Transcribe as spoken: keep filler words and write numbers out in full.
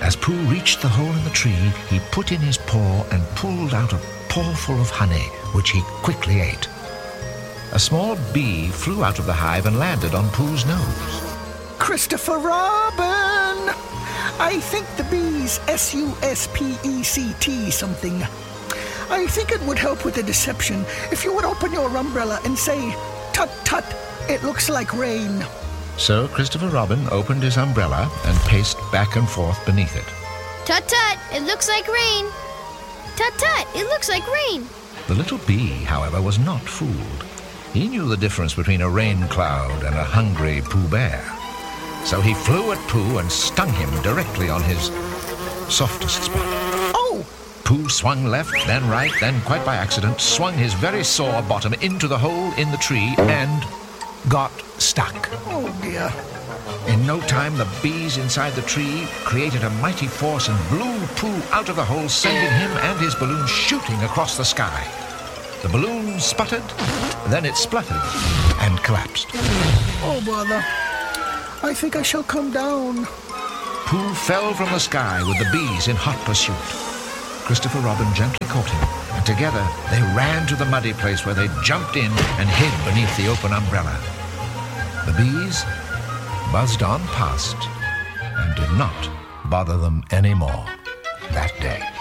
As Pooh reached the hole in the tree, he put in his paw and pulled out a pawful of honey, which he quickly ate. A small bee flew out of the hive and landed on Pooh's nose. Christopher Robin! I think the bees S U S P E C T something. I think it would help with the deception if you would open your umbrella and say, "Tut tut, it looks like rain." So Christopher Robin opened his umbrella and paced back and forth beneath it. Tut tut, it looks like rain. Tut tut, it looks like rain. The little bee, however, was not fooled. He knew the difference between a rain cloud and a hungry Pooh Bear. So he flew at Pooh and stung him directly on his softest spot. Oh! Pooh swung left, then right, then quite by accident swung his very sore bottom into the hole in the tree and got stuck. Oh, dear. In no time, the bees inside the tree created a mighty force and blew Pooh out of the hole, sending him and his balloon shooting across the sky. The balloon sputtered, then it spluttered and collapsed. Oh, bother. I think I shall come down. Pooh fell from the sky with the bees in hot pursuit. Christopher Robin gently caught him, and together they ran to the muddy place where they jumped in and hid beneath the open umbrella. The bees buzzed on past and did not bother them any more that day.